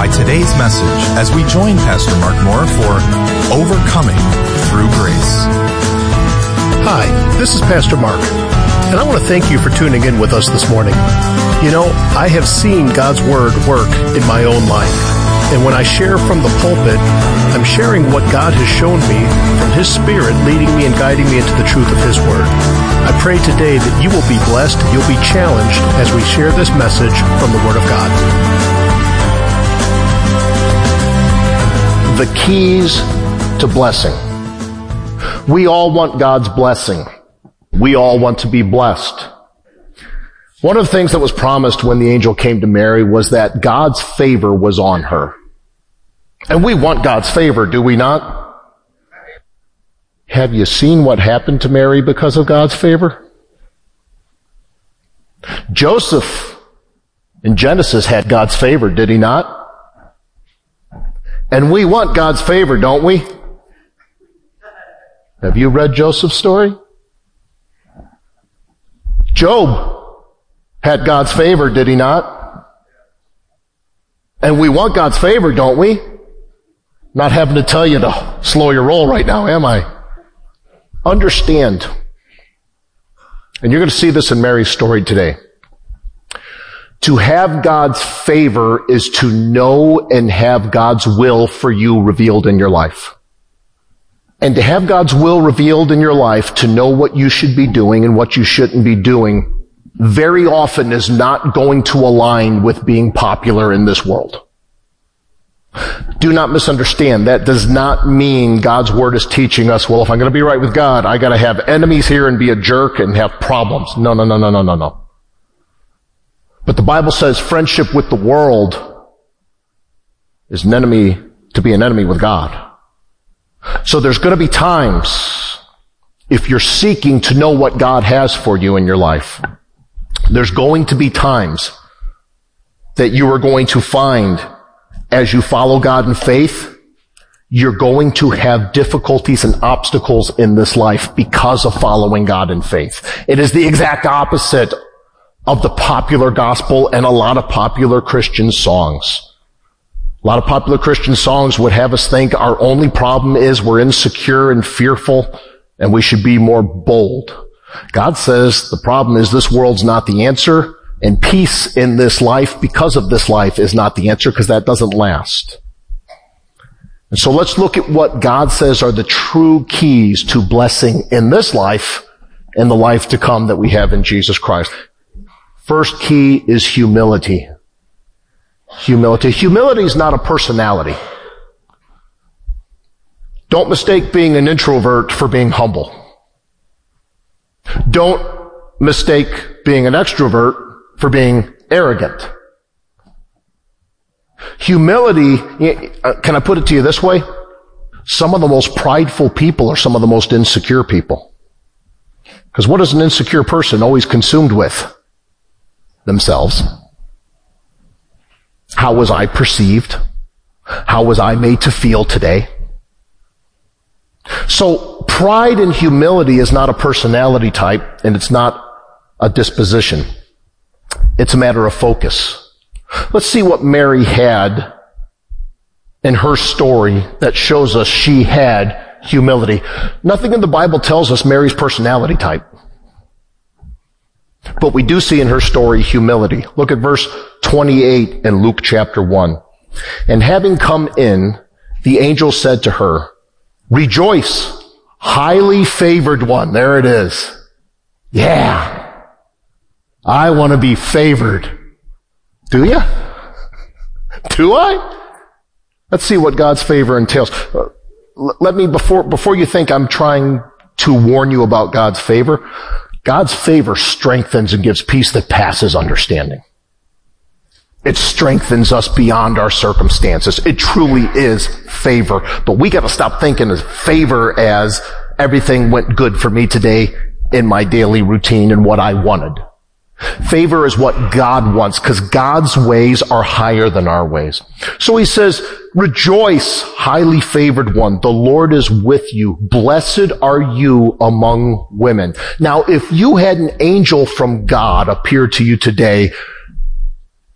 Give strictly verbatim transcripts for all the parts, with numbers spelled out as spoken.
by today's message as we join Pastor Mark Moore for Overcoming Through Grace. Hi, this is Pastor Mark, and I want to thank you for tuning in with us this morning. You know, I have seen God's Word work in my own life, and when I share from the pulpit, I'm sharing what God has shown me from His Spirit leading me and guiding me into the truth of His Word. I pray today that you will be blessed, you'll be challenged as we share this message from the Word of God. The keys to blessing. We all want God's blessing. We all want to be blessed. One of the things that was promised when the angel came to Mary was that God's favor was on her. And we want God's favor, do we not? Have you seen what happened to Mary because of God's favor? Joseph in Genesis had God's favor, did he not? And we want God's favor, don't we? Have you read Joseph's story? Job had God's favor, did he not? And we want God's favor, don't we? Not having to tell you to slow your roll right now, am I? Understand. And you're going to see this in Mary's story today. To have God's favor is to know and have God's will for you revealed in your life. And to have God's will revealed in your life, to know what you should be doing and what you shouldn't be doing, very often is not going to align with being popular in this world. Do not misunderstand. That does not mean God's Word is teaching us, well, if I'm going to be right with God, I got to have enemies here and be a jerk and have problems. No, no, no, no, no, no, no. But the Bible says friendship with the world is an enemy, to be an enemy with God. So there's going to be times, if you're seeking to know what God has for you in your life, there's going to be times that you are going to find, as you follow God in faith, you're going to have difficulties and obstacles in this life because of following God in faith. It is the exact opposite of the popular gospel and a lot of popular Christian songs. A lot of popular Christian songs would have us think our only problem is we're insecure and fearful and we should be more bold. God says the problem is this world's not the answer, and peace in this life because of this life is not the answer, because that doesn't last. And so let's look at what God says are the true keys to blessing in this life and the life to come that we have in Jesus Christ. First key is humility. Humility. Humility is not a personality. Don't mistake being an introvert for being humble. Don't mistake being an extrovert for being arrogant. Humility, can I put it to you this way? Some of the most prideful people are some of the most insecure people. Because what is an insecure person always consumed with? Themselves. How was I perceived? How was I made to feel today? So pride and humility is not a personality type, and it's not a disposition. It's a matter of focus. Let's see what Mary had in her story that shows us she had humility. Nothing in the Bible tells us Mary's personality type. But we do see in her story humility. Look at verse twenty-eight in Luke chapter one. And having come in, the angel said to her, "Rejoice, highly favored one." There it is. Yeah. I want to be favored. Do you? Do I? Let's see what God's favor entails. Let me, before, before you think I'm trying to warn you about God's favor, God's favor strengthens and gives peace that passes understanding. It strengthens us beyond our circumstances. It truly is favor. But we got to stop thinking of favor as everything went good for me today in my daily routine and what I wanted. Favor is what God wants, because God's ways are higher than our ways. So he says, "Rejoice, highly favored one. The Lord is with you. Blessed are you among women." Now, if you had an angel from God appear to you today,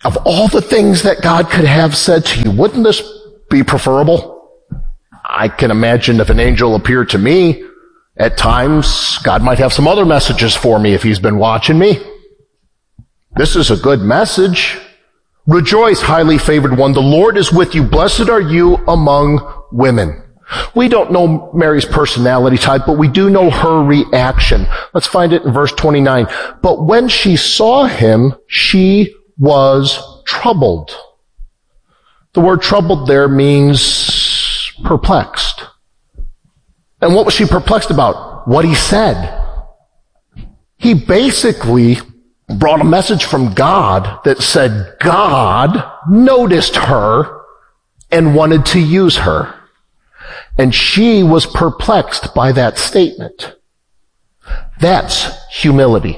Of all the things that God could have said to you, wouldn't this be preferable? I can imagine if an angel appeared to me, at times, God might have some other messages for me if he's been watching me. This is a good message. Rejoice, highly favored one. The Lord is with you. Blessed are you among women. We don't know Mary's personality type, but we do know her reaction. Let's find it in verse twenty-nine. But when she saw him, she was troubled. The word troubled there means perplexed. And what was she perplexed about? What he said. He basically brought a message from God that said God noticed her and wanted to use her. And she was perplexed by that statement. That's humility.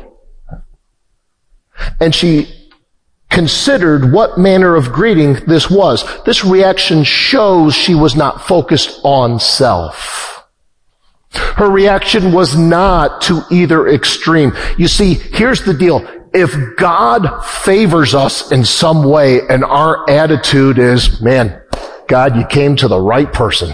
And she considered what manner of greeting this was. This reaction shows she was not focused on self. Her reaction was not to either extreme. You see, here's the deal. If God favors us in some way and our attitude is, man, God, you came to the right person.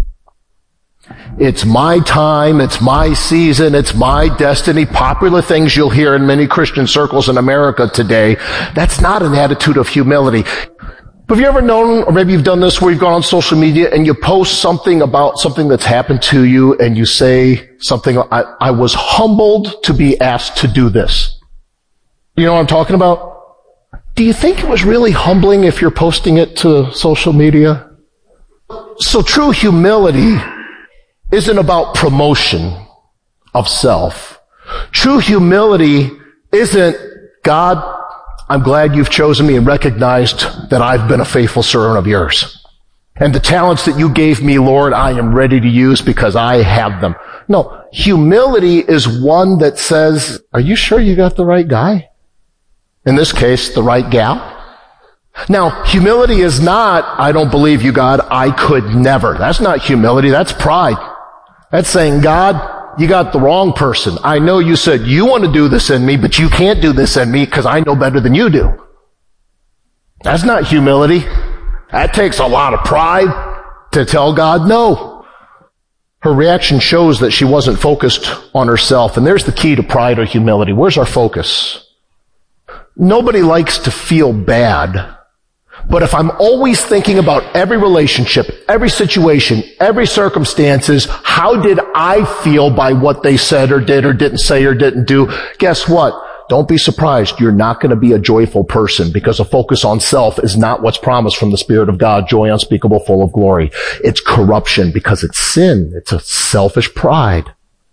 It's my time, it's my season, it's my destiny. Popular things you'll hear in many Christian circles in America today. That's not an attitude of humility. Have you ever known, or maybe you've done this, where you've gone on social media and you post something about something that's happened to you and you say something, I, I was humbled to be asked to do this. You know what I'm talking about? Do you think it was really humbling if you're posting it to social media? So true humility isn't about promotion of self. True humility isn't, God, I'm glad you've chosen me and recognized that I've been a faithful servant of yours. And the talents that you gave me, Lord, I am ready to use because I have them. No, humility is one that says, are you sure you got the right guy? In this case, the right gal. Now, humility is not, I don't believe you, God, I could never. That's not humility, that's pride. That's saying, God, you got the wrong person. I know you said you want to do this in me, but you can't do this in me because I know better than you do. That's not humility. That takes a lot of pride to tell God no. Her reaction shows that she wasn't focused on herself. And there's the key to pride or humility. Where's our focus? Nobody likes to feel bad. But if I'm always thinking about every relationship, every situation, every circumstances, how did I feel by what they said or did or didn't say or didn't do? Guess what? Don't be surprised. You're not going to be a joyful person because a focus on self is not what's promised from the Spirit of God, joy unspeakable, full of glory. It's corruption because it's sin. It's a selfish pride.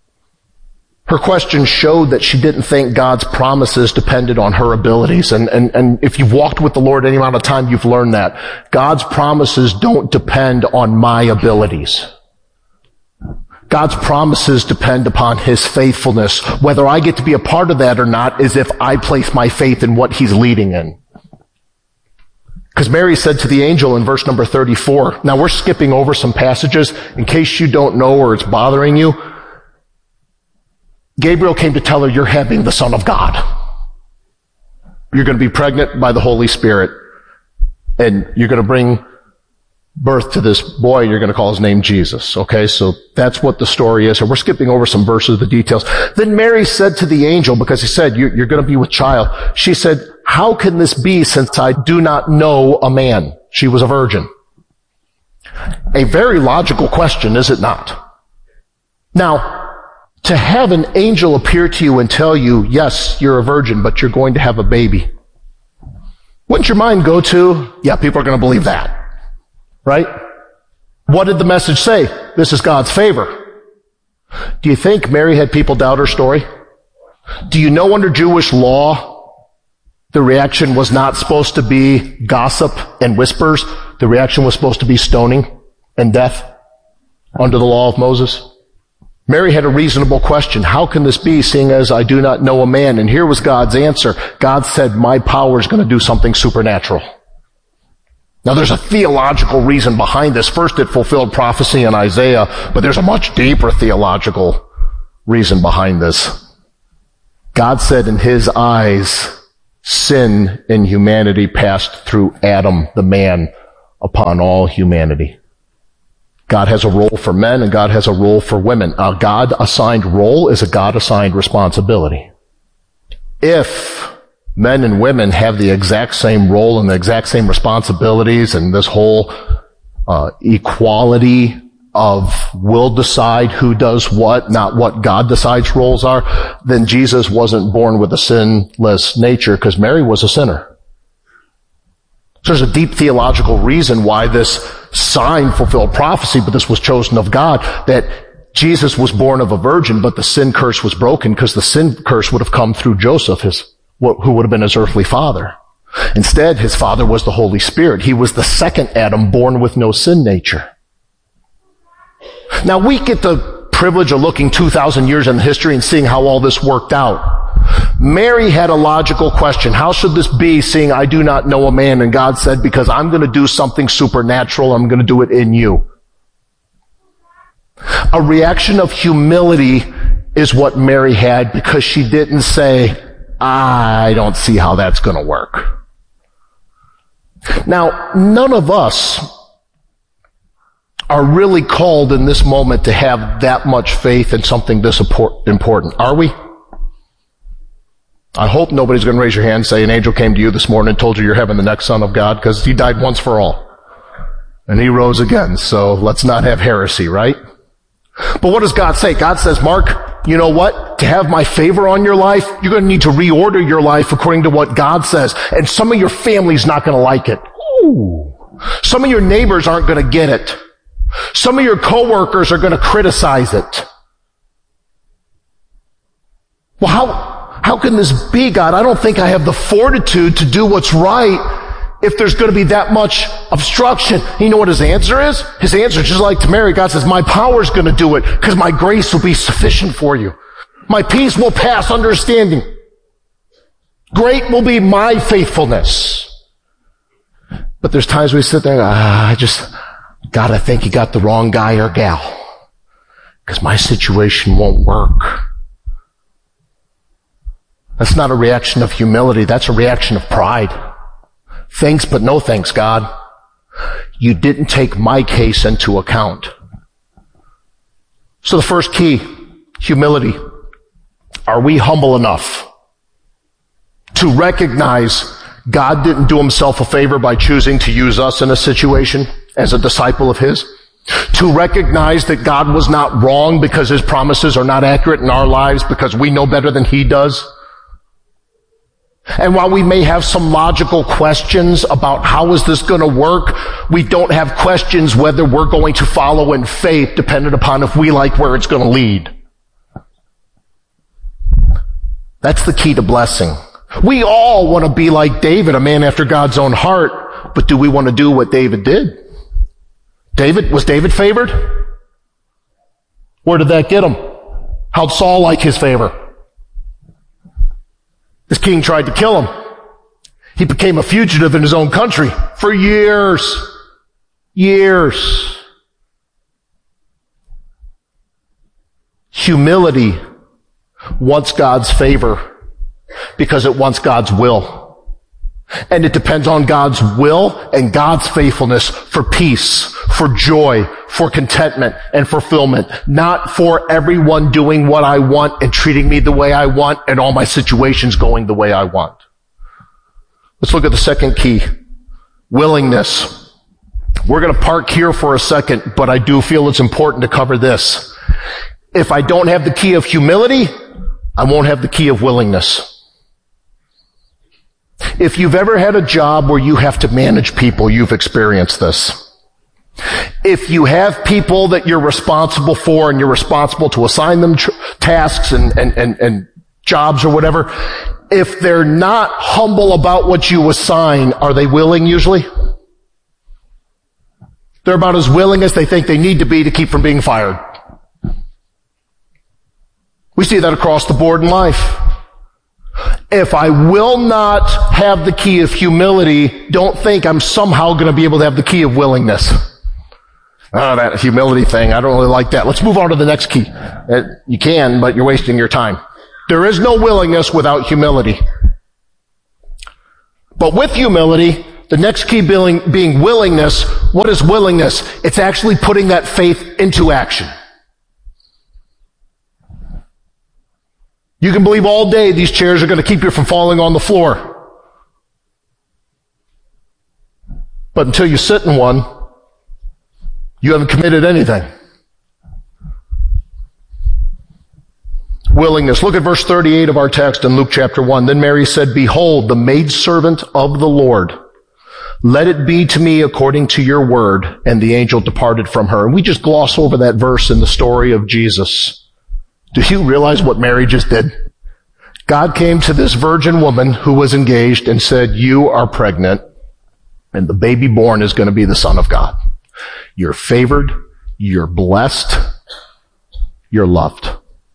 Her question showed that she didn't think God's promises depended on her abilities. And, and, and if you've walked with the Lord any amount of time, you've learned that. God's promises don't depend on my abilities. God's promises depend upon His faithfulness. Whether I get to be a part of that or not is if I place my faith in what He's leading in. Because Mary said to the angel in verse number thirty-four, now we're skipping over some passages in case you don't know or it's bothering you. Gabriel came to tell her, you're having the Son of God. You're going to be pregnant by the Holy Spirit. And you're going to bring birth to this boy. You're going to call his name Jesus. Okay, so that's what the story is. And we're skipping over some verses, the details. Then Mary said to the angel, because he said, you're, you're going to be with child. She said, how can this be since I do not know a man? She was a virgin. A very logical question, is it not? Now, to have an angel appear to you and tell you, yes, you're a virgin, but you're going to have a baby. Wouldn't your mind go to, yeah, people are going to believe that. Right? What did the message say? This is God's favor. Do you think Mary had people doubt her story? Do you know under Jewish law, the reaction was not supposed to be gossip and whispers. The reaction was supposed to be stoning and death under the law of Moses. Mary had a reasonable question. How can this be, seeing as I do not know a man? And here was God's answer. God said, my power is going to do something supernatural. Now there's a theological reason behind this. First, it fulfilled prophecy in Isaiah, but there's a much deeper theological reason behind this. God said in His eyes, sin in humanity passed through Adam, the man, upon all humanity. God has a role for men and God has a role for women. A God-assigned role is a God-assigned responsibility. If men and women have the exact same role and the exact same responsibilities and this whole uh, equality of we'll decide who does what, not what God decides roles are, then Jesus wasn't born with a sinless nature because Mary was a sinner. So there's a deep theological reason why this sign fulfilled prophecy, but this was chosen of God, that Jesus was born of a virgin, but the sin curse was broken because the sin curse would have come through Joseph, his, who would have been his earthly father. Instead, his father was the Holy Spirit. He was the second Adam born with no sin nature. Now, we get the privilege of looking two thousand years in history and seeing how all this worked out. Mary had a logical question. How should this be, seeing I do not know a man? And God said, because I'm going to do something supernatural, I'm going to do it in you. A reaction of humility is what Mary had, because she didn't say, I don't see how that's going to work. Now, none of us are really called in this moment to have that much faith in something this important. Are we? I hope nobody's going to raise your hand and say an angel came to you this morning and told you you're having the next Son of God, because he died once for all. And he rose again, so let's not have heresy, right? But what does God say? God says, Mark, you know what? To have my favor on your life, you're going to need to reorder your life according to what God says. And some of your family's not going to like it. Ooh. Some of your neighbors aren't going to get it. Some of your coworkers are going to criticize it. Well, how, how can this be, God? I don't think I have the fortitude to do what's right if there's going to be that much obstruction. You know what his answer is? His answer is just like to Mary. God says, my power is going to do it because my grace will be sufficient for you. My peace will pass understanding. Great will be my faithfulness. But there's times we sit there, ah, I just... God, I think you got the wrong guy or gal, because my situation won't work. That's not a reaction of humility. That's a reaction of pride. Thanks, but no thanks, God. You didn't take my case into account. So the first key, humility. Are we humble enough to recognize God didn't do himself a favor by choosing to use us in a situation as a disciple of his? To recognize that God was not wrong because his promises are not accurate in our lives because we know better than he does? And while we may have some logical questions about how is this going to work, we don't have questions whether we're going to follow in faith dependent upon if we like where it's going to lead. That's the key to blessing. We all want to be like David, a man after God's own heart, but do we want to do what David did? David, was David favored? Where did that get him? How'd Saul like his favor? His king tried to kill him. He became a fugitive in his own country for years. Years. Humility wants God's favor because it wants God's will. And it depends on God's will and God's faithfulness for peace, for joy, for contentment and fulfillment. Not for everyone doing what I want and treating me the way I want and all my situations going the way I want. Let's look at the second key. Willingness. We're going to park here for a second, but I do feel it's important to cover this. If I don't have the key of humility, I won't have the key of willingness. If you've ever had a job where you have to manage people, you've experienced this. If you have people that you're responsible for and you're responsible to assign them tr- tasks and, and, and, and jobs or whatever, if they're not humble about what you assign, are they willing usually? They're about as willing as they think they need to be to keep from being fired. We see that across the board in life. If I will not have the key of humility, don't think I'm somehow going to be able to have the key of willingness. Oh, that humility thing, I don't really like that. Let's move on to the next key. You can, but you're wasting your time. There is no willingness without humility. But with humility, the next key being, being willingness. What is willingness? It's actually putting that faith into action. You can believe all day these chairs are going to keep you from falling on the floor. But until you sit in one, you haven't committed anything. Willingness. Look at verse thirty-eight of our text in Luke chapter one. Then Mary said, "Behold, the maidservant of the Lord. Let it be to me according to your word." And the angel departed from her. And we just gloss over that verse in the story of Jesus. Do you realize what Mary just did? God came to this virgin woman who was engaged and said, "You are pregnant, and the baby born is going to be the Son of God. You're favored, you're blessed, you're loved."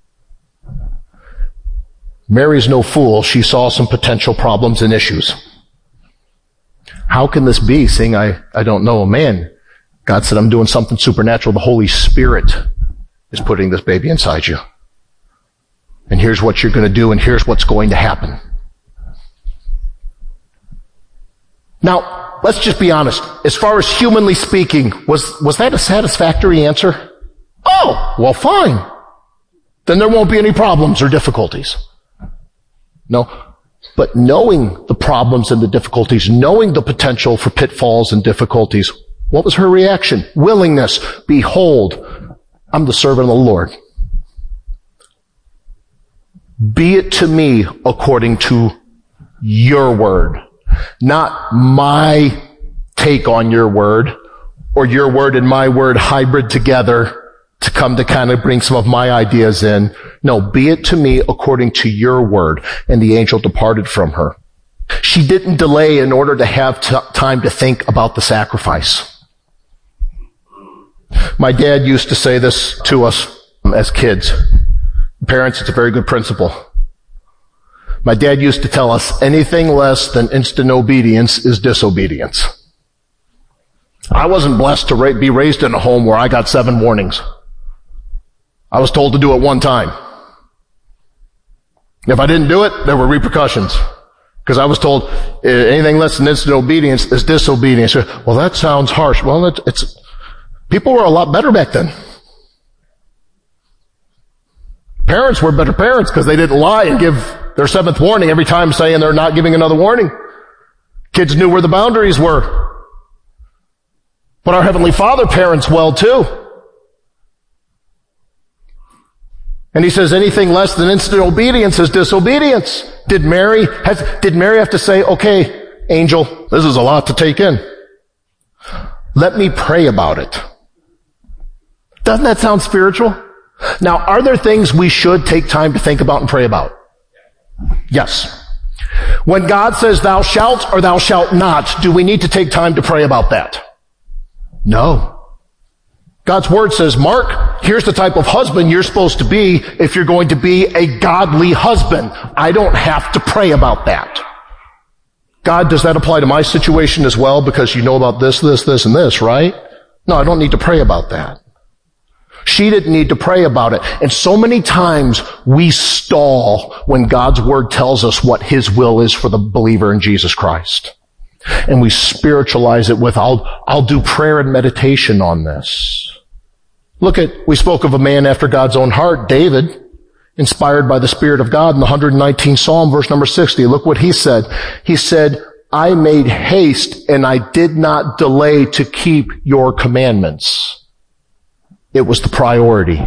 Mary's no fool. She saw some potential problems and issues. How can this be, seeing I, I don't know a man? God said, "I'm doing something supernatural. The Holy Spirit is putting this baby inside you. And here's what you're going to do, and here's what's going to happen." Now, let's just be honest. As far as humanly speaking, was, was that a satisfactory answer? Oh, well, fine. Then there won't be any problems or difficulties. No. But knowing the problems and the difficulties, knowing the potential for pitfalls and difficulties, what was her reaction? Willingness. "Behold, I'm the servant of the Lord. Be it to me according to your word." Not my take on your word, or your word and my word hybrid together to come to kind of bring some of my ideas in. No, "Be it to me according to your word." And the angel departed from her. She didn't delay in order to have t- time to think about the sacrifice. My dad used to say this to us as kids. Parents, it's a very good principle. My dad used to tell us, anything less than instant obedience is disobedience. I wasn't blessed to ra- be raised in a home where I got seven warnings. I was told to do it one time. If I didn't do it, there were repercussions. Because I was told anything less than instant obedience is disobedience. Well, that sounds harsh. Well, it's, it's people were a lot better back then. Parents were better parents because they didn't lie and give their seventh warning every time, saying they're not giving another warning. Kids knew where the boundaries were. But our Heavenly Father parents well too. And he says anything less than instant obedience is disobedience. Did Mary, has, did Mary have to say, "Okay, angel, this is a lot to take in. Let me pray about it"? Doesn't that sound spiritual? Now, are there things we should take time to think about and pray about? Yes. When God says thou shalt or thou shalt not, do we need to take time to pray about that? No. God's word says, "Mark, here's the type of husband you're supposed to be if you're going to be a godly husband." I don't have to pray about that. God, does that apply to my situation as well? Because you know about this, this, this, and this, right? No, I don't need to pray about that. She didn't need to pray about it. And so many times we stall when God's word tells us what his will is for the believer in Jesus Christ. And we spiritualize it with, I'll, I'll do prayer and meditation on this. Look at, we spoke of a man after God's own heart, David, inspired by the Spirit of God in the one hundred nineteenth Psalm, verse number sixty. Look what he said. He said, "I made haste and I did not delay to keep your commandments." It was the priority.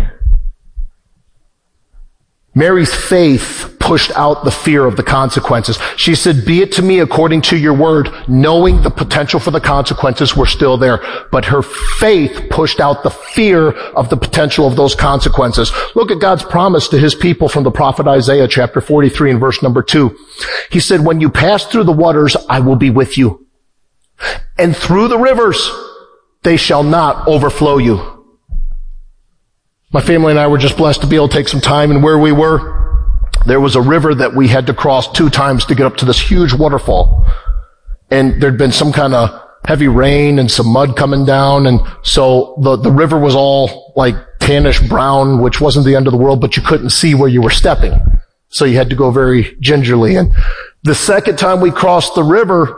Mary's faith pushed out the fear of the consequences. She said, "Be it to me according to your word," knowing the potential for the consequences were still there. But her faith pushed out the fear of the potential of those consequences. Look at God's promise to his people from the prophet Isaiah chapter forty-three and verse number two. He said, "When you pass through the waters, I will be with you. And through the rivers, they shall not overflow you." My family and I were just blessed to be able to take some time, and where we were, there was a river that we had to cross two times to get up to this huge waterfall. And there'd been some kind of heavy rain and some mud coming down, and so the, the river was all like tannish brown, which wasn't the end of the world, but you couldn't see where you were stepping. So you had to go very gingerly. And The second time we crossed the river,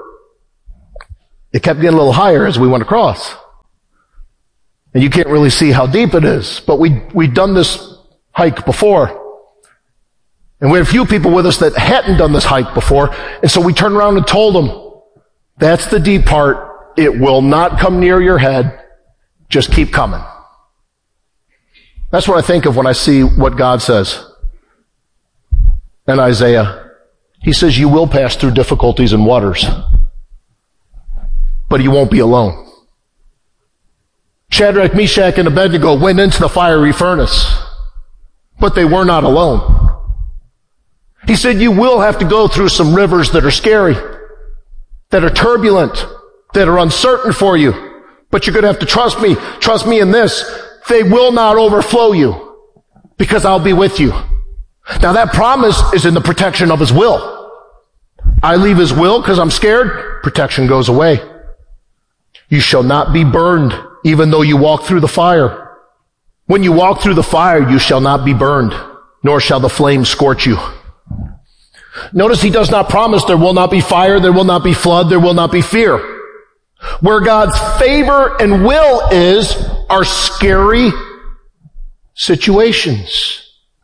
it kept getting a little higher as we went across. And you can't really see how deep it is. But we, we'd done this hike before. And we had a few people with us that hadn't done this hike before. And so we turned around and told them, that's the deep part. It will not come near your head. Just keep coming. That's what I think of when I see what God says. And Isaiah, he says, you will pass through difficulties and waters, but you won't be alone. Shadrach, Meshach, and Abednego went into the fiery furnace, but they were not alone. He said, you will have to go through some rivers that are scary, that are turbulent, that are uncertain for you, but you're going to have to trust me. Trust me in this. They will not overflow you because I'll be with you. Now that promise is in the protection of his will. I leave his will because I'm scared. Protection goes away. You shall not be burned even though you walk through the fire. When you walk through the fire, you shall not be burned, nor shall the flames scorch you. Notice he does not promise there will not be fire, there will not be flood, there will not be fear. Where God's favor and will is are scary situations.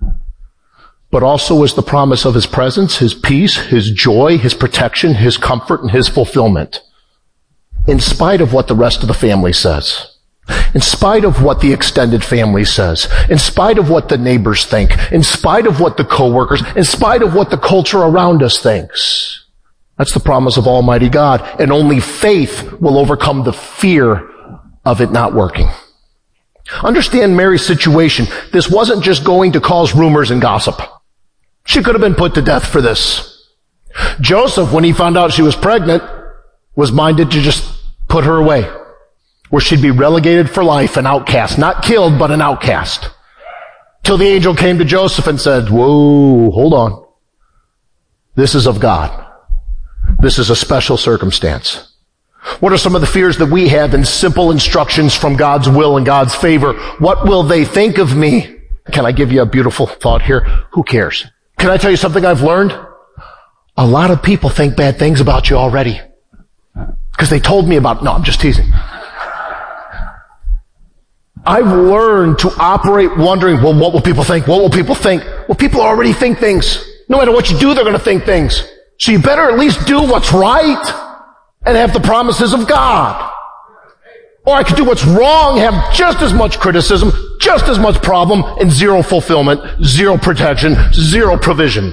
But also is the promise of his presence, his peace, his joy, his protection, his comfort, and his fulfillment. In spite of what the rest of the family says. In spite of what the extended family says. In spite of what the neighbors think. In spite of what the coworkers, in spite of what the culture around us thinks. That's the promise of Almighty God. And only faith will overcome the fear of it not working. Understand Mary's situation. This wasn't just going to cause rumors and gossip. She could have been put to death for this. Joseph, when he found out she was pregnant, was minded to just put her away, where she'd be relegated for life, an outcast. Not killed, but an outcast. Till the angel came to Joseph and said, whoa, hold on. This is of God. This is a special circumstance. What are some of the fears that we have in simple instructions from God's will and God's favor? What will they think of me? Can I give you a beautiful thought here? Who cares? Can I tell you something I've learned? A lot of people think bad things about you already. Because they told me about, no, I'm just teasing. I've learned to operate wondering, well, what will people think? What will people think? Well, people already think things. No matter what you do, they're going to think things. So you better at least do what's right and have the promises of God. Or I could do what's wrong, have just as much criticism, just as much problem, and zero fulfillment, zero protection, zero provision.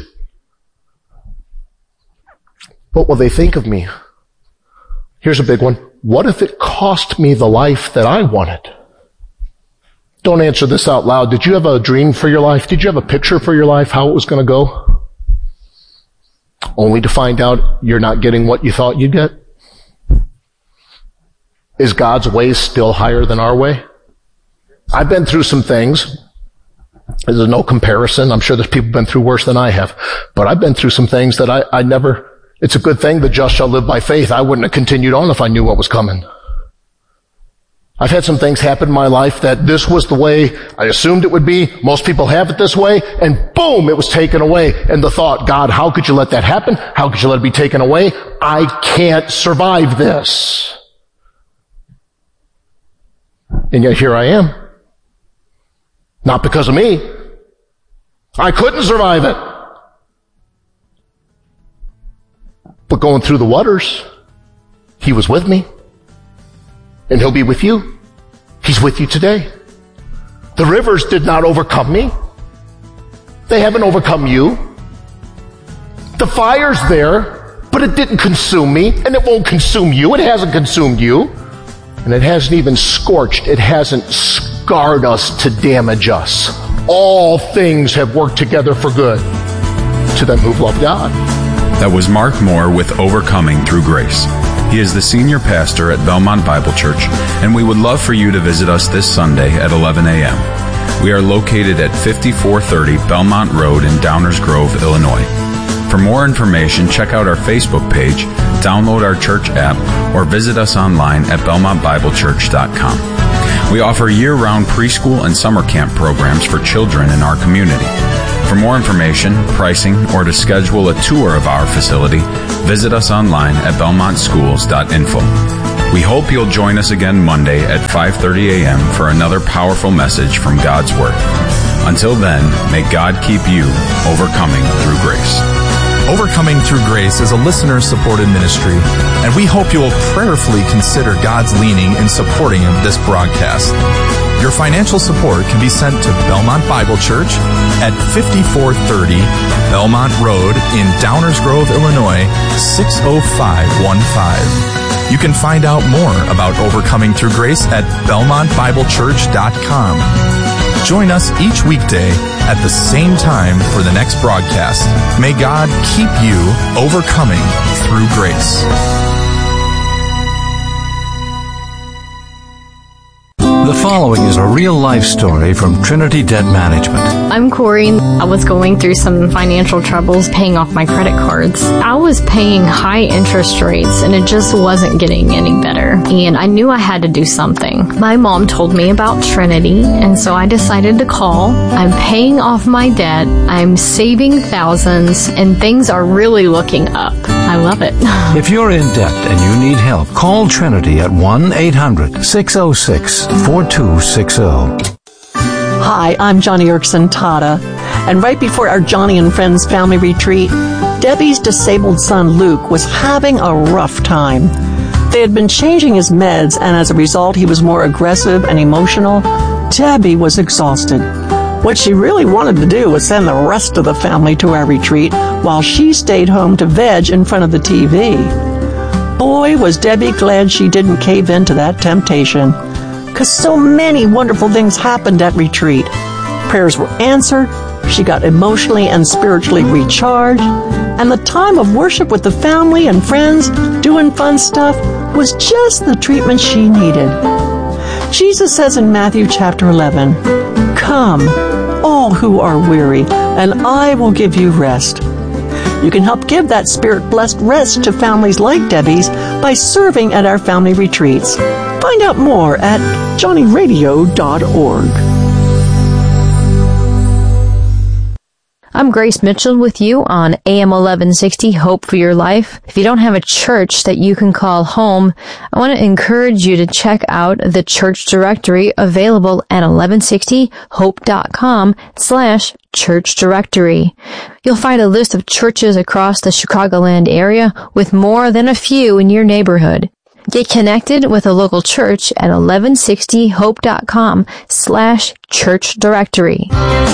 What will they think of me? Here's a big one. What if it cost me the life that I wanted? Don't answer this out loud. Did you have a dream for your life? Did you have a picture for your life, how it was going to go? Only to find out you're not getting what you thought you'd get? Is God's way still higher than our way? I've been through some things. There's no comparison. I'm sure there's people been through worse than I have. But I've been through some things that I, I never, it's a good thing the just shall live by faith. I wouldn't have continued on if I knew what was coming. I've had some things happen in my life that this was the way I assumed it would be. Most people have it this way, and boom, it was taken away. And the thought, God, how could you let that happen? How could you let it be taken away? I can't survive this. And yet here I am. Not because of me. I couldn't survive it. But going through the waters, He was with me. And He'll be with you. He's with you today. The rivers did not overcome me. They haven't overcome you. The fire's there, but it didn't consume me, and it won't consume you. It hasn't consumed you. And it hasn't even scorched. It hasn't scarred us to damage us. All things have worked together for good to them who've loved God. That was Mark Moore with Overcoming Through Grace. He is the senior pastor at Belmont Bible Church, and we would love for you to visit us this Sunday at eleven a.m. We are located at fifty-four thirty Belmont Road in Downers Grove, Illinois. For more information, check out our Facebook page, download our church app, or visit us online at belmont bible church dot com. We offer year-round preschool and summer camp programs for children in our community. For more information, pricing, or to schedule a tour of our facility, visit us online at belmont schools dot info. We hope you'll join us again Monday at five thirty a.m. for another powerful message from God's Word. Until then, may God keep you overcoming through grace. Overcoming Through Grace is a listener-supported ministry, and we hope you will prayerfully consider God's leading in supporting of this broadcast. Your financial support can be sent to Belmont Bible Church at fifty-four thirty Belmont Road in Downers Grove, Illinois, six oh five one five. You can find out more about Overcoming Through Grace at belmont bible church dot com. Join us each weekday at the same time for the next broadcast. May God keep you overcoming through grace. The following is a real-life story from Trinity Debt Management. I'm Corey. I was going through some financial troubles paying off my credit cards. I was paying high interest rates, and it just wasn't getting any better. And I knew I had to do something. My mom told me about Trinity, and so I decided to call. I'm paying off my debt. I'm saving thousands, and things are really looking up. I love it. If you're in debt and you need help, call Trinity at one eight hundred six oh six four two six oh. Hi, I'm Johnny Erickson Tata, and right before our Johnny and Friends family retreat, Debbie's disabled son Luke was having a rough time. They had been changing his meds, and as a result, he was more aggressive and emotional. Debbie was exhausted. What she really wanted to do was send the rest of the family to our retreat while she stayed home to veg in front of the T V. Boy, was Debbie glad she didn't cave into that temptation, because so many wonderful things happened at retreat. Prayers were answered, she got emotionally and spiritually recharged, and the time of worship with the family and friends doing fun stuff was just the treatment she needed. Jesus says in Matthew chapter eleven, "Come, all who are weary, and I will give you rest." You can help give that Spirit-blessed rest to families like Debbie's by serving at our family retreats. Find out more at johnny radio dot org. I'm Grace Mitchell with you on A M eleven sixty, Hope for Your Life. If you don't have a church that you can call home, I want to encourage you to check out the church directory available at eleven sixty hope dot com slash church directory. You'll find a list of churches across the Chicagoland area with more than a few in your neighborhood. Get connected with a local church at eleven sixty hope dot com slash church directory.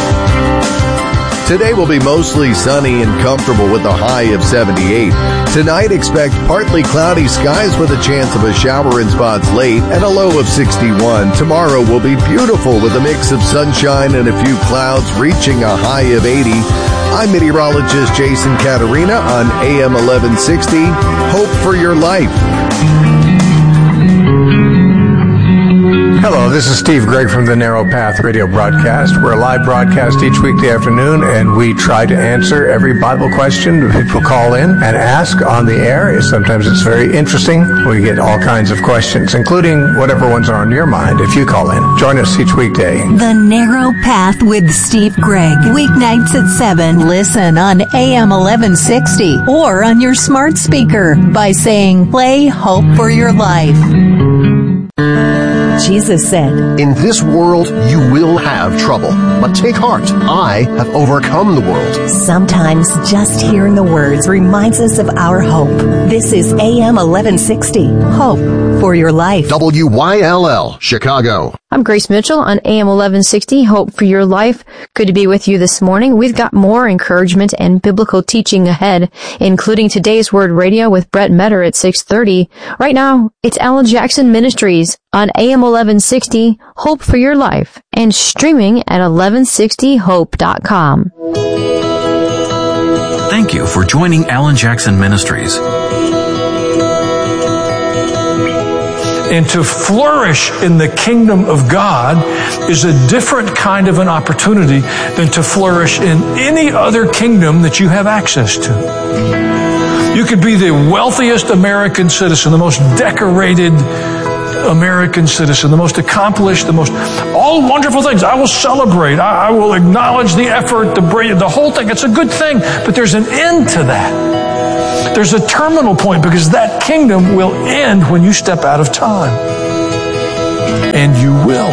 Today will be mostly sunny and comfortable with a high of seventy-eight. Tonight, expect partly cloudy skies with a chance of a shower in spots late and a low of sixty-one. Tomorrow will be beautiful with a mix of sunshine and a few clouds, reaching a high of eighty. I'm meteorologist Jason Caterina on A M eleven sixty, Hope for Your Life. Hello, this is Steve Gregg from the Narrow Path radio broadcast. We're a live broadcast each weekday afternoon, and we try to answer every Bible question that people call in and ask on the air. Sometimes it's very interesting. We get all kinds of questions, including whatever ones are on your mind if you call in. Join us each weekday. The Narrow Path with Steve Gregg. Weeknights at seven. Listen on A M eleven sixty or on your smart speaker by saying, "Play Hope for Your Life." Jesus said, "In this world you will have trouble, but take heart. I have overcome the world." Sometimes just hearing the words reminds us of our hope. This is A M eleven sixty, Hope for Your Life. W Y L L, Chicago. I'm Grace Mitchell on A M eleven sixty, Hope for Your Life. Good to be with you this morning. We've got more encouragement and biblical teaching ahead, including today's Word Radio with Brett Metter at six thirty. Right now, it's Alan Jackson Ministries on A M eleven sixty, Hope for Your Life, and streaming at eleven sixty hope dot com. Thank you for joining Alan Jackson Ministries. And to flourish in the kingdom of God is a different kind of an opportunity than to flourish in any other kingdom that you have access to. You could be the wealthiest American citizen, the most decorated American citizen, the most accomplished, the most, all wonderful things. I will celebrate. I, I will acknowledge the effort, the brilliant, the whole thing. It's a good thing, but there's an end to that. There's a terminal point because that kingdom will end when you step out of time. And you will.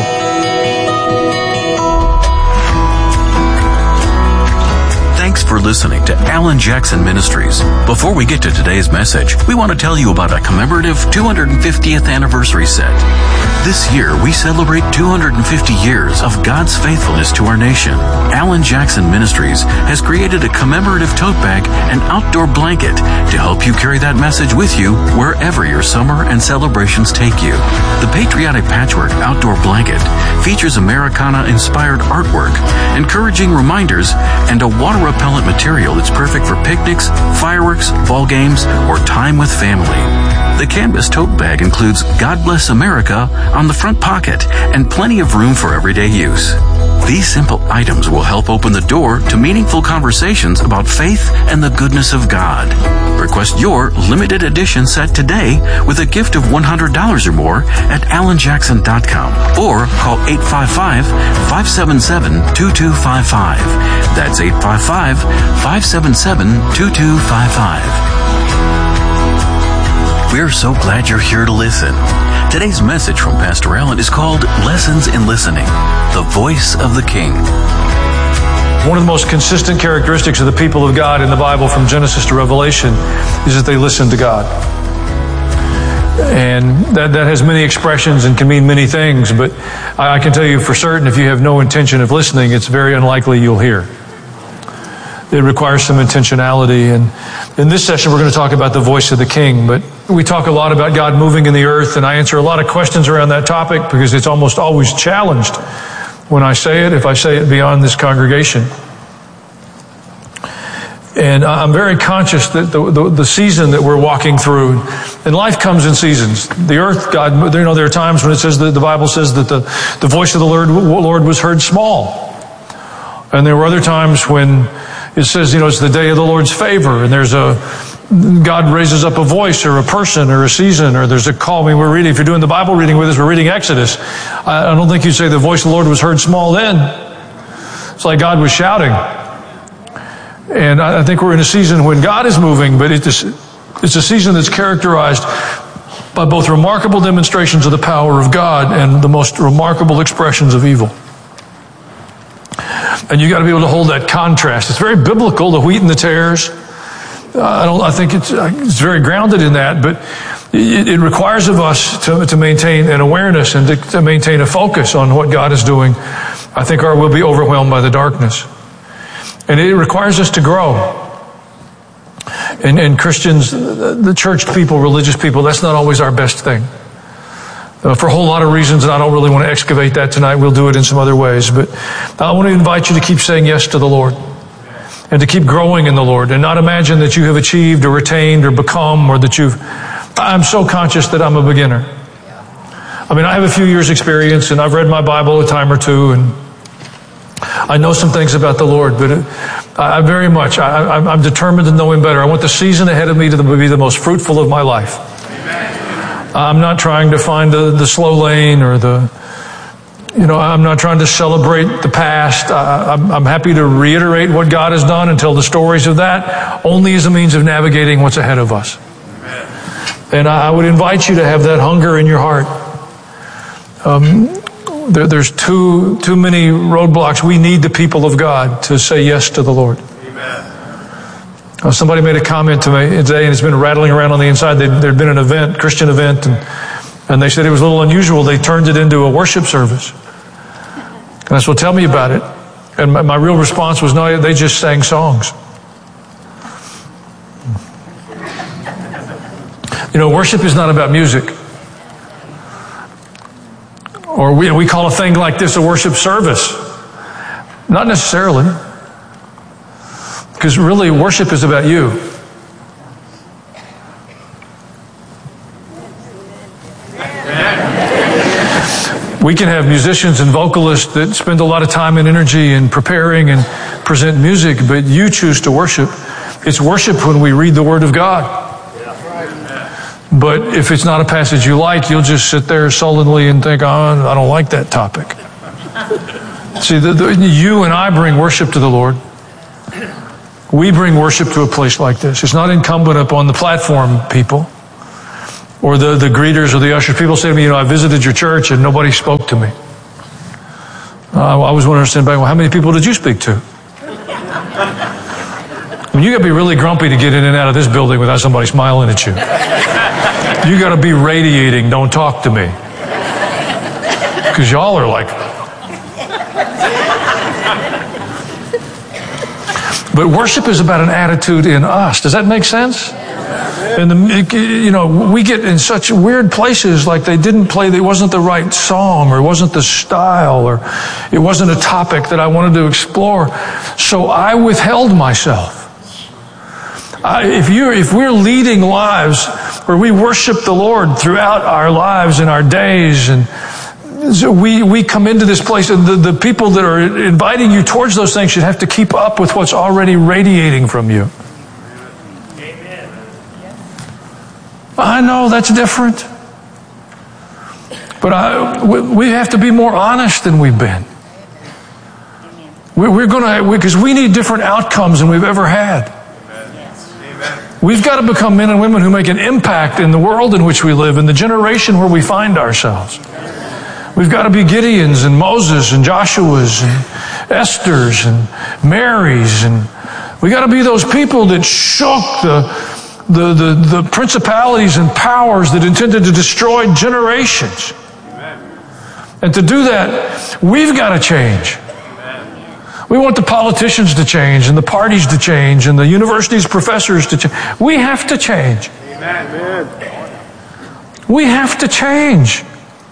Thanks for listening to Alan Jackson Ministries. Before we get to today's message, we want to tell you about a commemorative two hundred fiftieth anniversary set. This year, we celebrate two hundred fifty years of God's faithfulness to our nation. Alan Jackson Ministries has created a commemorative tote bag and outdoor blanket to help you carry that message with you wherever your summer and celebrations take you. The Patriotic Patchwork Outdoor Blanket features Americana-inspired artwork, encouraging reminders, and a water-repellent material that's perfect for picnics, fireworks, ball games, or time with family. The canvas tote bag includes God Bless America on the front pocket and plenty of room for everyday use. These simple items will help open the door to meaningful conversations about faith and the goodness of God. Request your limited edition set today with a gift of one hundred dollars or more at alan jackson dot com or call eight five five, five seven seven, two two five five. That's eight five five, five seven seven, two two five five. We're so glad you're here to listen. Today's message from Pastor Alan is called Lessons in Listening, the Voice of the King. One of the most consistent characteristics of the people of God in the Bible from Genesis to Revelation is that they listen to God. And that, that has many expressions and can mean many things, but I, I can tell you for certain if you have no intention of listening, it's very unlikely you'll hear. It requires some intentionality. And in this session, we're going to talk about the voice of the King. But we talk a lot about God moving in the earth, and I answer a lot of questions around that topic because it's almost always challenged when I say it, if I say it beyond this congregation. And I'm very conscious that the, the, the season that we're walking through, and life comes in seasons. The earth, God, you know, there are times when it says that the Bible says that the, the voice of the Lord, Lord was heard small. And there were other times when it says, you know, it's the day of the Lord's favor, and there's a, God raises up a voice or a person or a season, or there's a call. I mean, we're reading, if you're doing the Bible reading with us, we're reading Exodus. I, I don't think you'd say the voice of the Lord was heard small then. It's like God was shouting. And I, I think we're in a season when God is moving, but it's, it's a season that's characterized by both remarkable demonstrations of the power of God and the most remarkable expressions of evil. And you got to be able to hold that contrast. It's very biblical, the wheat and the tares. Uh, I don't. I think it's it's very grounded in that, but it, it requires of us to to maintain an awareness and to, to maintain a focus on what God is doing. I think or we'll be overwhelmed by the darkness, and it requires us to grow. And, and Christians, the church people, religious people, that's not always our best thing. Uh, for a whole lot of reasons, and I don't really want to excavate that tonight. We'll do it in some other ways. But I want to invite you to keep saying yes to the Lord and to keep growing in the Lord and not imagine that you have achieved or attained or become or that you've... I'm so conscious that I'm a beginner. I mean, I have a few years experience and I've read my Bible a time or two and I know some things about the Lord, but it, I very much, I, I'm determined to know Him better. I want the season ahead of me to be the most fruitful of my life. I'm not trying to find the, the slow lane or the, you know, I'm not trying to celebrate the past. I, I'm, I'm happy to reiterate what God has done and tell the stories of that only as a means of navigating what's ahead of us. And I, I would invite you to have that hunger in your heart. Um, there, there's too, too many roadblocks. We need the people of God to say yes to the Lord. Uh, somebody made a comment to me today, and it's been rattling around on the inside. There had been an event, Christian event, and, and they said it was a little unusual. They turned it into a worship service. And I said, well, tell me about it. And my, my real response was, no, they just sang songs. You know, worship is not about music. Or we, we call a thing like this a worship service. Not necessarily. Because really, worship is about you. We can have musicians and vocalists that spend a lot of time and energy in preparing and present music, but you choose to worship. It's worship when we read the Word of God. But if it's not a passage you like, you'll just sit there sullenly and think, oh, I don't like that topic. See, the, the, you and I bring worship to the Lord. We bring worship to a place like this. It's not incumbent upon the platform people or the, the greeters or the ushers. People say to me, you know, I visited your church and nobody spoke to me. Uh, I always want to understand back, well, how many people did you speak to? I mean, you got to be really grumpy to get in and out of this building without somebody smiling at you. You got to be radiating, don't talk to me. Because y'all are like... But worship is about an attitude in us. Does that make sense? And the, you know, we get in such weird places, like they didn't play, it wasn't the right song, or it wasn't the style, or it wasn't a topic that I wanted to explore. So I withheld myself. I, if you if we're leading lives where we worship the Lord throughout our lives and our days, and so we, we come into this place, and the, the people that are inviting you towards those things should have to keep up with what's already radiating from you. Amen. I know that's different. But I, we, we have to be more honest than we've been. We, we're going to, because we, we need different outcomes than we've ever had. We've got to become men and women who make an impact in the world in which we live, in the generation where we find ourselves. We've got to be Gideons and Moses and Joshuas and Esthers and Marys, and we got to be those people that shook the, the, the, the principalities and powers that intended to destroy generations. And to do that, we've got to change. We want the politicians to change, and the parties to change, and the university's professors to change. We have to change. Amen. We have to change.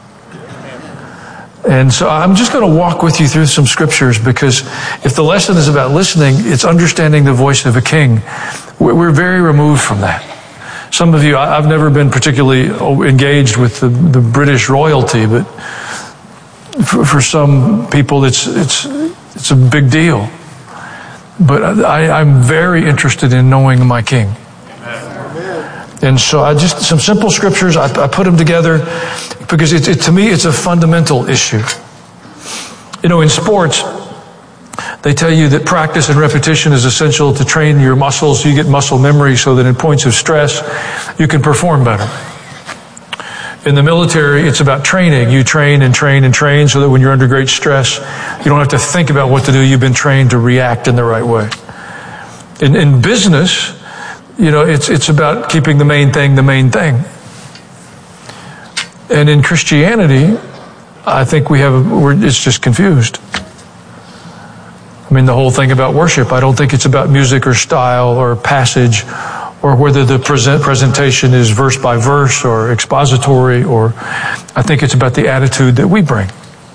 And so I'm just going to walk with you through some scriptures, because if the lesson is about listening, it's understanding the voice of a king. We're very removed from that. Some of you, I've never been particularly engaged with the, the British royalty, but for, for some people, it's it's it's a big deal. But I, I'm very interested in knowing my king. And so I just, some simple scriptures, I, I put them together because it, it, to me, it's a fundamental issue. You know, in sports, they tell you that practice and repetition is essential to train your muscles. You get muscle memory so that in points of stress, you can perform better. In the military, it's about training. You train and train and train so that when you're under great stress, you don't have to think about what to do. You've been trained to react in the right way. In, in business, you know, it's it's about keeping the main thing the main thing. And in Christianity, I think we have, we're, it's just confused. I mean, the whole thing about worship, I don't think it's about music or style or passage, or whether the present presentation is verse by verse or expository, or I think it's about the attitude that we bring.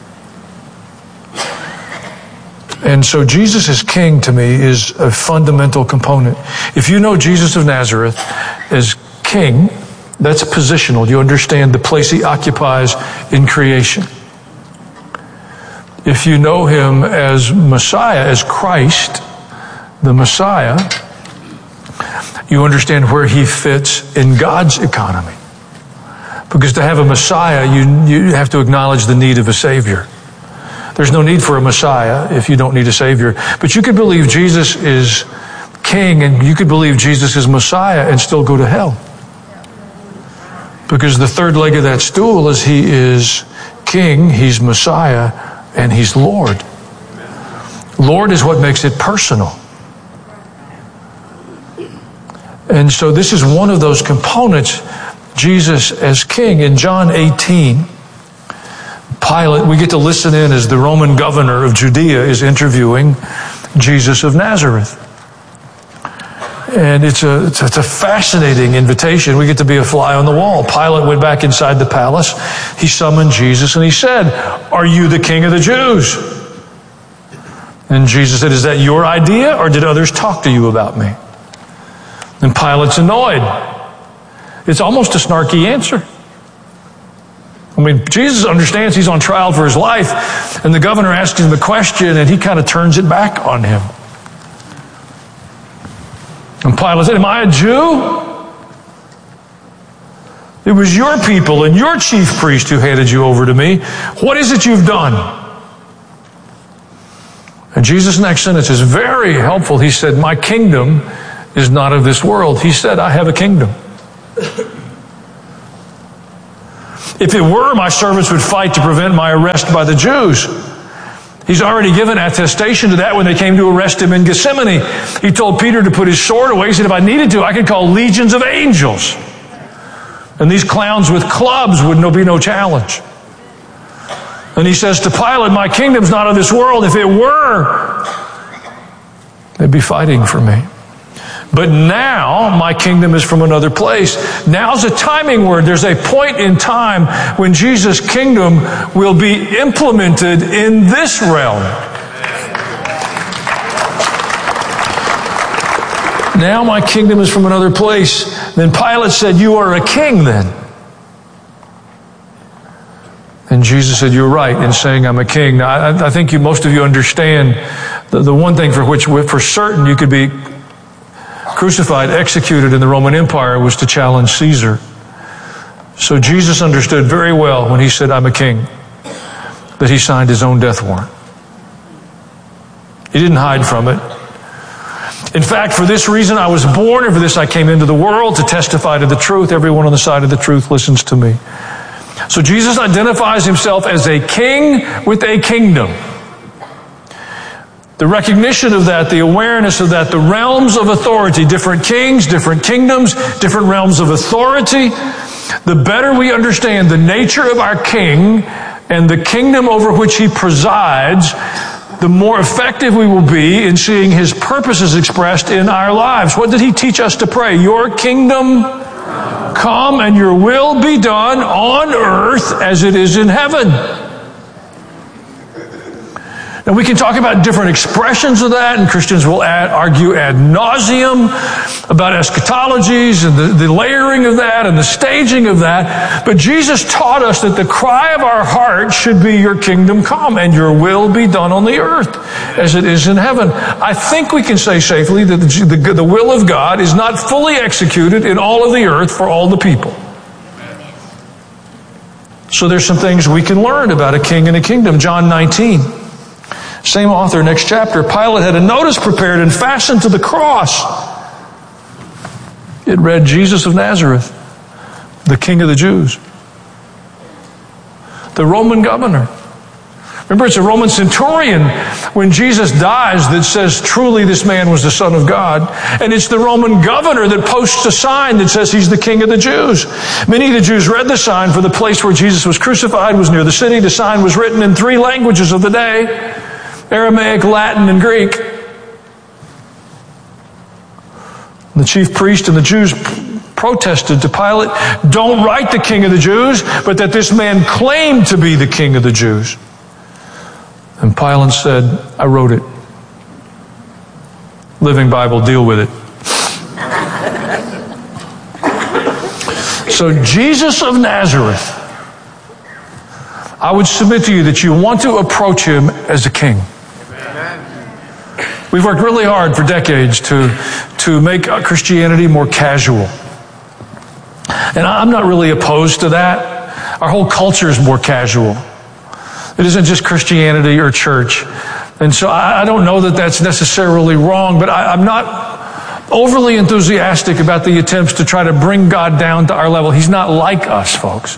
And so Jesus as King to me is a fundamental component. If you know Jesus of Nazareth as King, that's positional. You understand the place he occupies in creation. If you know him as Messiah, as Christ, the Messiah, you understand where he fits in God's economy. Because to have a Messiah, you, you have to acknowledge the need of a Savior. There's no need for a Messiah if you don't need a Savior. But you could believe Jesus is King, and you could believe Jesus is Messiah and still go to hell. Because the third leg of that stool is he is King, he's Messiah, and he's Lord. Lord is what makes it personal. And so this is one of those components, Jesus as King. In John eighteen, Pilate, we get to listen in as the Roman governor of Judea is interviewing Jesus of Nazareth. And it's a, it's a, it's a fascinating invitation. We get to be a fly on the wall. Pilate went back inside the palace. He summoned Jesus and he said, "Are you the King of the Jews?" And Jesus said, "Is that your idea, or did others talk to you about me?" And Pilate's annoyed. It's almost a snarky answer. I mean, Jesus understands he's on trial for his life, and the governor asks him the question, and he kind of turns it back on him. And Pilate said, "Am I a Jew?" It was your people and your chief priest who handed you over to me. What is it you've done? And Jesus' next sentence is very helpful. He said, my kingdom is not of this world. He said, I have a kingdom. If it were, my servants would fight to prevent my arrest by the Jews. He's already given attestation to that when they came to arrest him in Gethsemane. He told Peter to put his sword away. He said, if I needed to, I could call legions of angels. And these clowns with clubs would no, be no challenge. And he says to Pilate, my kingdom's not of this world. If it were, they'd be fighting for me. But now my kingdom is from another place. Now's a timing word. There's a point in time when Jesus' kingdom will be implemented in this realm. Now my kingdom is from another place. Then Pilate said, you are a king then. And Jesus said, you're right in saying I'm a king. Now, I, I think you, most of you understand the, the one thing for which, for certain, you could be crucified, executed in the Roman Empire was to challenge Caesar. So Jesus understood very well when he said, I'm a king, that he signed his own death warrant. He didn't hide from it. In fact, for this reason I was born, and for this I came into the world, to testify to the truth. Everyone on the side of the truth listens to me. So Jesus identifies himself as a king with a kingdom. The recognition of that, the awareness of that, the realms of authority, different kings, different kingdoms, different realms of authority. The better we understand the nature of our king and the kingdom over which he presides, the more effective we will be in seeing his purposes expressed in our lives. What did he teach us to pray? Your kingdom come and your will be done on earth as it is in heaven. Now we can talk about different expressions of that, and Christians will add, argue ad nauseum about eschatologies and the, the layering of that and the staging of that. But Jesus taught us that the cry of our heart should be, your kingdom come and your will be done on the earth as it is in heaven. I think we can say safely that the, the, the will of God is not fully executed in all of the earth for all the people. So there's some things we can learn about a king and a kingdom. John nineteen. Same author, next chapter. Pilate had a notice prepared and fastened to the cross. It read, Jesus of Nazareth, the King of the Jews. The Roman governor. Remember, it's a Roman centurion when Jesus dies that says, truly this man was the Son of God. And it's the Roman governor that posts a sign that says he's the King of the Jews. Many of the Jews read the sign, for the place where Jesus was crucified was near the city. The sign was written in three languages of the day: Aramaic, Latin, and Greek. The chief priest and the Jews protested to Pilate, don't write the King of the Jews, but that this man claimed to be the King of the Jews. And Pilate said, I wrote it. Living Bible, deal with it. So Jesus of Nazareth, I would submit to you that you want to approach him as a king. We've worked really hard for decades to, to make Christianity more casual. And I'm not really opposed to that. Our whole culture is more casual. It isn't just Christianity or church. And so I don't know that that's necessarily wrong, but I, I'm not overly enthusiastic about the attempts to try to bring God down to our level. He's not like us, folks.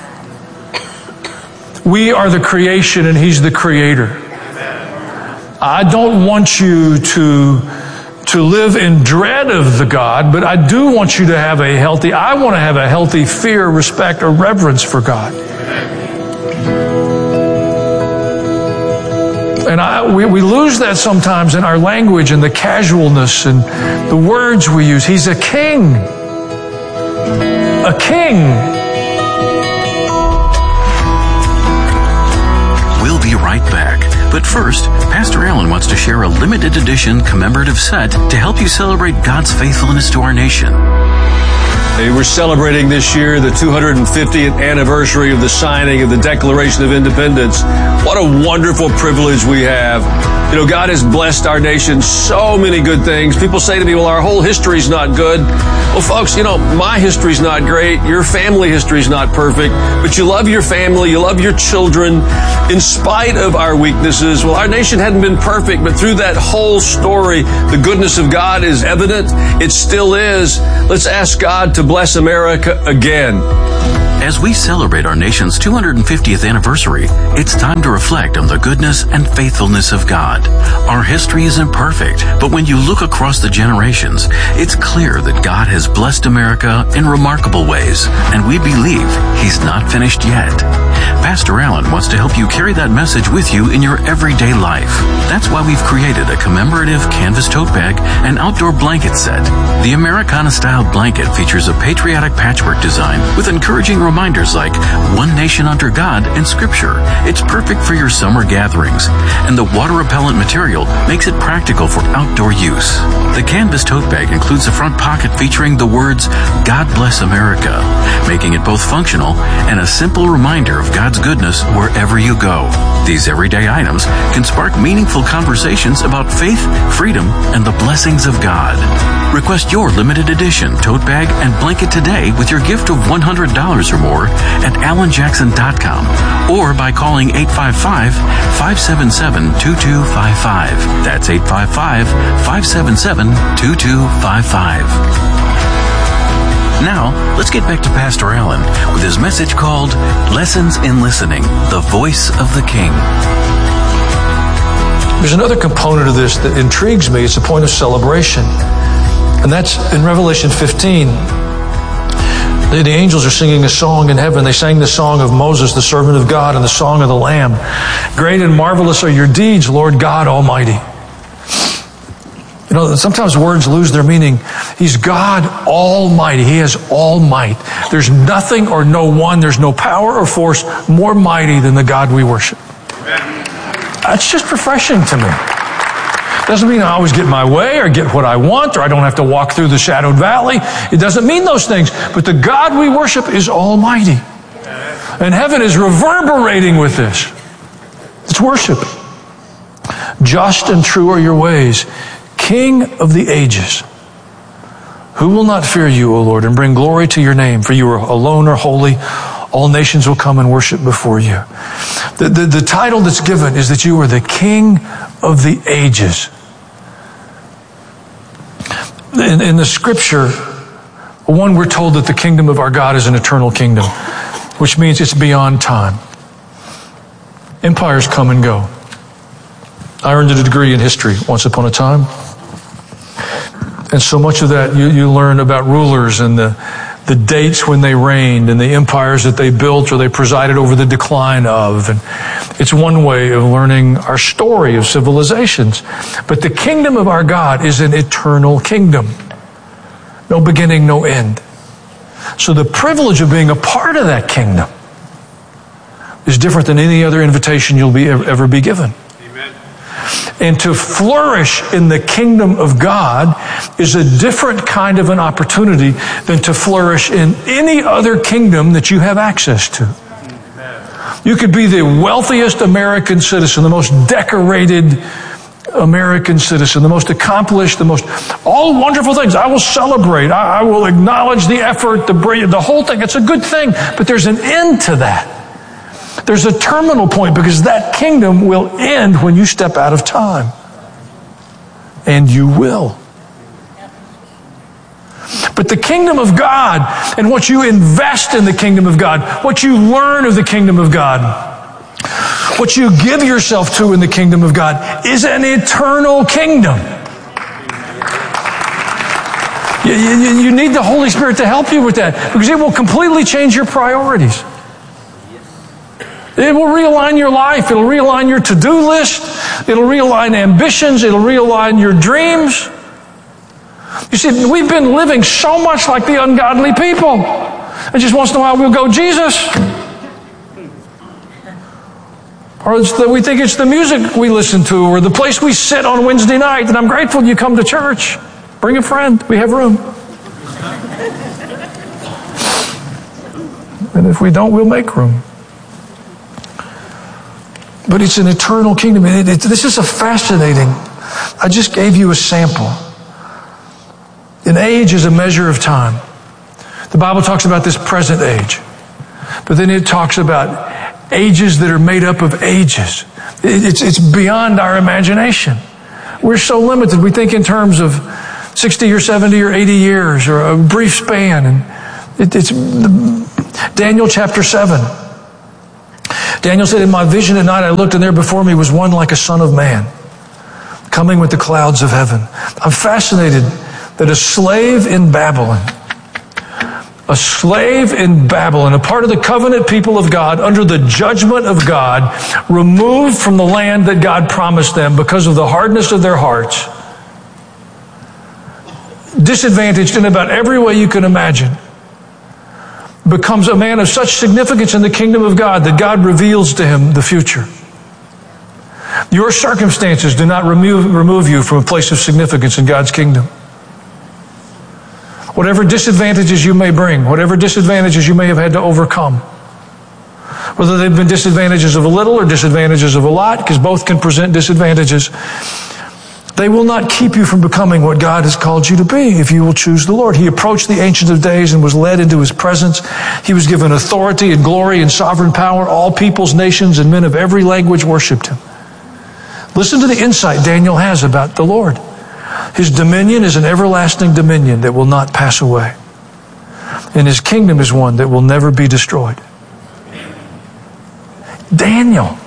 We are the creation and he's the creator. I don't want you to, to live in dread of the God, but I do want you to have a healthy, I want to have a healthy fear, respect, or reverence for God. And I, we, we lose that sometimes in our language and the casualness and the words we use. He's a king. A king. We'll be right back. But first, Pastor Allen wants to share a limited edition commemorative set to help you celebrate God's faithfulness to our nation. Hey, we're celebrating this year the two hundred fiftieth anniversary of the signing of the Declaration of Independence. What a wonderful privilege we have You know, God has blessed our nation so many good things. People say to me, well, our whole history's not good. Well, folks, you know, my history's not great. Your family history's not perfect. But you love your family. You love your children. In spite of our weaknesses, well, our nation hadn't been perfect, but through that whole story, the goodness of God is evident. It still is. Let's ask God to bless America again. As we celebrate our nation's two hundred fiftieth anniversary, it's time to reflect on the goodness and faithfulness of God. Our history isn't perfect, but when you look across the generations, it's clear that God has blessed America in remarkable ways, and we believe He's not finished yet. Pastor Allen wants to help you carry that message with you in your everyday life. That's why we've created a commemorative canvas tote bag and outdoor blanket set. The Americana-style blanket features a patriotic patchwork design with encouraging reminders like one nation under God and Scripture. It's perfect for your summer gatherings, and the water-repellent material makes it practical for outdoor use. The canvas tote bag includes a front pocket featuring the words, God Bless America, making it both functional and a simple reminder of God's goodness wherever you go. These everyday items can spark meaningful conversations about faith, freedom, and the blessings of God. Request your limited edition tote bag and blanket today with your gift of one hundred dollars or more at alan jackson dot com or by calling eight five five, five seven seven, two two five five. That's eight five five, five seven seven, two two five five. Now, let's get back to Pastor Allen with his message called Lessons in Listening, the Voice of the King. There's another component of this that intrigues me. It's a point of celebration. And that's in Revelation fifteen. The, the angels are singing a song in heaven. They sang the song of Moses, the servant of God, and the song of the Lamb. Great and marvelous are your deeds, Lord God Almighty. You know, sometimes words lose their meaning. He's God Almighty. He has all might. There's nothing or no one, there's no power or force more mighty than the God we worship. That's just refreshing to me. Doesn't mean I always get my way or get what I want or I don't have to walk through the shadowed valley. It doesn't mean those things. But the God we worship is almighty. And heaven is reverberating with this. It's worship. Just and true are your ways, King of the ages. Who will not fear you, O Lord, and bring glory to your name? For you are alone are holy. All nations will come and worship before you. The, the, the title that's given is that you are the King of the ages. In, in the Scripture, one, we're told that the kingdom of our God is an eternal kingdom, which means it's beyond time. Empires come and go. I earned a degree in history once upon a time. And so much of that you, you learn about rulers and the, the dates when they reigned and the empires that they built or they presided over the decline of. And it's one way of learning our story of civilizations. But the kingdom of our God is an eternal kingdom. No beginning, no end. So the privilege of being a part of that kingdom is different than any other invitation you'll be ever be given. And to flourish in the kingdom of God is a different kind of an opportunity than to flourish in any other kingdom that you have access to. You could be the wealthiest American citizen, the most decorated American citizen, the most accomplished, the most, all wonderful things. I will celebrate. I, I will acknowledge the effort, the brilliant, the whole thing. It's a good thing, but there's an end to that. There's a terminal point because that kingdom will end when you step out of time. And you will. But the kingdom of God and what you invest in the kingdom of God, what you learn of the kingdom of God, what you give yourself to in the kingdom of God is an eternal kingdom. You, you, you need the Holy Spirit to help you with that because it will completely change your priorities. It will realign your life. It'll realign your to-do list. It'll realign ambitions. It'll realign your dreams. You see, we've been living so much like the ungodly people. And just once in a while we'll go, Jesus. Or it's the, we think it's the music we listen to or the place we sit on Wednesday night. And I'm grateful you come to church. Bring a friend. We have room. And if we don't, we'll make room. But it's an eternal kingdom. It, it, this is a fascinating, I just gave you a sample. An age is a measure of time. The Bible talks about this present age. But then it talks about ages that are made up of ages. It, it's, it's beyond our imagination. We're so limited. We think in terms of sixty or seventy or eighty years or a brief span. And it, it's Daniel chapter seven. Daniel said, in my vision at night I looked, and there before me was one like a son of man, coming with the clouds of heaven. I'm fascinated that a slave in Babylon, a slave in Babylon, a part of the covenant people of God, under the judgment of God, removed from the land that God promised them because of the hardness of their hearts, disadvantaged in about every way you can imagine, becomes a man of such significance in the kingdom of God that God reveals to him the future. Your circumstances do not remove, remove you from a place of significance in God's kingdom. Whatever disadvantages you may bring, whatever disadvantages you may have had to overcome, whether they've been disadvantages of a little or disadvantages of a lot, because both can present disadvantages, they will not keep you from becoming what God has called you to be if you will choose the Lord. He approached the Ancient of Days and was led into His presence. He was given authority and glory and sovereign power. All peoples, nations, and men of every language worshipped Him. Listen to the insight Daniel has about the Lord. His dominion is an everlasting dominion that will not pass away. And His kingdom is one that will never be destroyed. Daniel,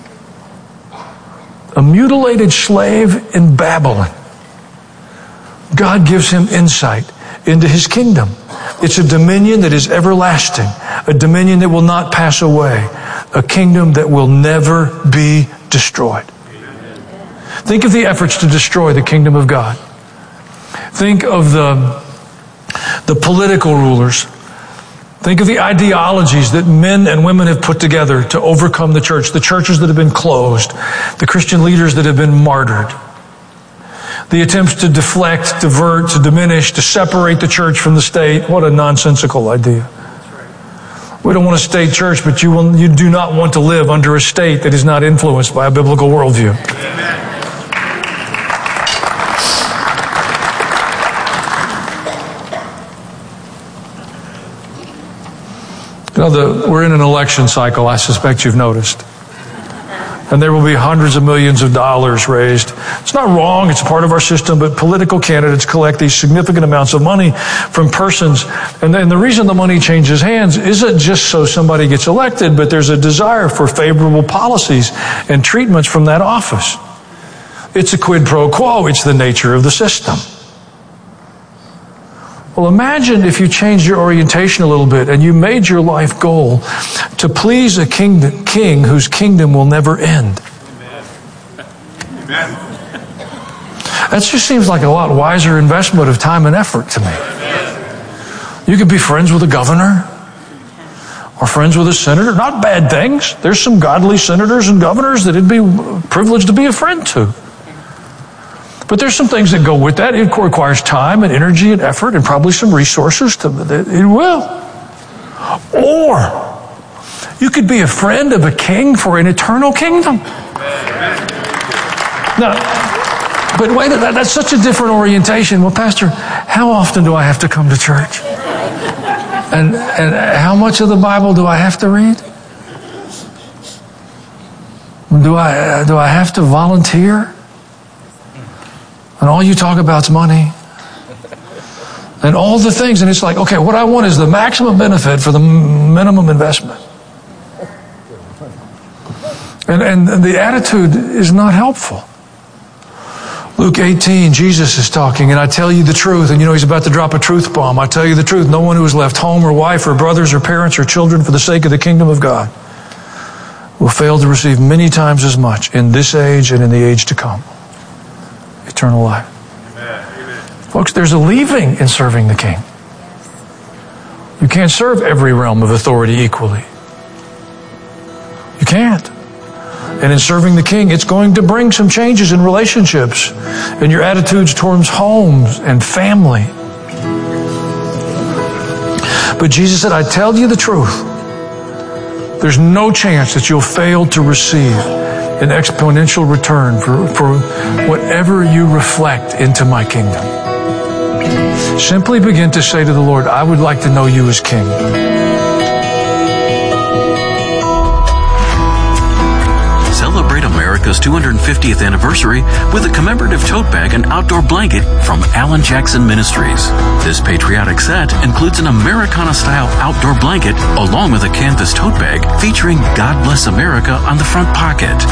a mutilated slave in Babylon, God gives him insight into His kingdom. It's a dominion that is everlasting, a dominion that will not pass away, a kingdom that will never be destroyed. Think of the efforts to destroy the kingdom of God. Think of the, the political rulers. Think of the ideologies that men and women have put together to overcome the church, the churches that have been closed, the Christian leaders that have been martyred, the attempts to deflect, divert, to diminish, to separate the church from the state. What a nonsensical idea. We don't want a state church, but you will, you do not want to live under a state that is not influenced by a biblical worldview. Amen. You know, the, we're in an election cycle, I suspect you've noticed. And there will be hundreds of millions of dollars raised. It's not wrong, it's a part of our system, but political candidates collect these significant amounts of money from persons. And then the reason the money changes hands isn't just so somebody gets elected, but there's a desire for favorable policies and treatments from that office. It's a quid pro quo, it's the nature of the system. Well, imagine if you changed your orientation a little bit and you made your life goal to please a king, king whose kingdom will never end. Amen. Amen. That just seems like a lot wiser investment of time and effort to me. Amen. You could be friends with a governor or friends with a senator. Not bad things. There's some godly senators and governors that it'd be a privilege to be a friend to. But there's some things that go with that. It requires time and energy and effort and probably some resources. To, it will. Or you could be a friend of a king for an eternal kingdom. Now, but wait, that, that's such a different orientation. Well, Pastor, how often do I have to come to church? And, and how much of the Bible do I have to read? Do I, do I have to volunteer? And all you talk about is money. And all the things. And it's like, okay, what I want is the maximum benefit for the minimum investment. And, and the attitude is not helpful. Luke eighteen, Jesus is talking, and I tell you the truth. And you know, He's about to drop a truth bomb. I tell you the truth. No one who has left home or wife or brothers or parents or children for the sake of the kingdom of God will fail to receive many times as much in this age and in the age to come. Eternal life. Amen. Folks, there's a leaving in serving the King. You can't serve every realm of authority equally. You can't. And in serving the King, it's going to bring some changes in relationships and your attitudes towards homes and family. But Jesus said, I tell you the truth. There's no chance that you'll fail to receive an exponential return for, for whatever you reflect into my kingdom. Simply begin to say to the Lord, I would like to know you as King. Celebrate America's two hundred fiftieth anniversary with a commemorative tote bag and outdoor blanket from Alan Jackson Ministries. This patriotic set includes an Americana-style outdoor blanket along with a canvas tote bag featuring God Bless America on the front pocket.